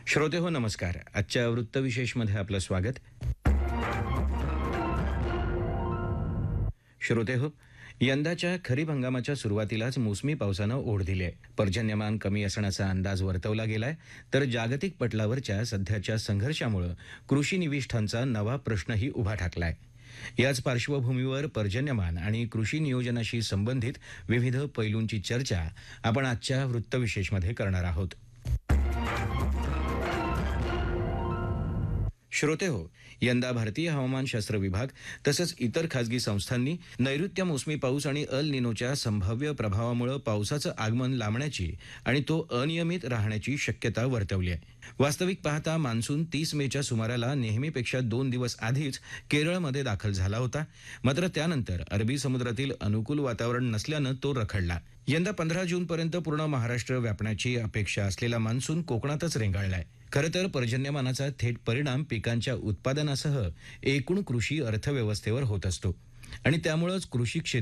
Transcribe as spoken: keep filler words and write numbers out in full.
श्रोते हो नमस्कार. आजच्या वृत्तविशेषमध्ये आपलं स्वागत. श्रोते हो, यंदाच्या खरीप हंगामाच्या सुरुवातीलाच मोसमी पावसानं ओढ दिली आहे. पर्जन्यमान कमी असण्याचा अंदाज वर्तवला गेलाय, तर जागतिक पटलावरच्या सध्याच्या संघर्षामुळे कृषी निविष्ठांचा नवा प्रश्नही उभा ठाकलाय. याच पार्श्वभूमीवर पर्जन्यमान आणि कृषी नियोजनाशी संबंधित विविध पैलूंची चर्चा आपण आजच्या वृत्तविशेषमध्ये करणार आहोत. श्रोते हो, यंदा भारतीय हवामानशास्त्र विभाग तसंच इतर खासगी संस्थांनी नैऋत्य मोसमी पाऊस आणि अल निनोच्या संभाव्य प्रभावामुळे पावसाचं आगमन लांबण्याची आणि तो अनियमित राहण्याची शक्यता वर्तवली आहे. वास्तविक पाहता मान्सून तीस मेच्या सुमाराला नेहमीपेक्षा दोन दिवस आधीच केरळमध्ये दाखल झाला होता. मात्र त्यानंतर अरबी समुद्रातील अनुकूल वातावरण नसल्यानं तो रखडला. यंदा पंधरा जूनपर्यंत पूर्ण महाराष्ट्र व्यापण्याची अपेक्षा असलेला मान्सून कोकणातच रेंगाळलाय. खरं तर पर्जन्यमानाचा थेट परिणाम पिकांच्या उत्पादनासह एकूण कृषी अर्थव्यवस्थेवर होत असतो आणि त्यामुळेच कृषी क्षेत्र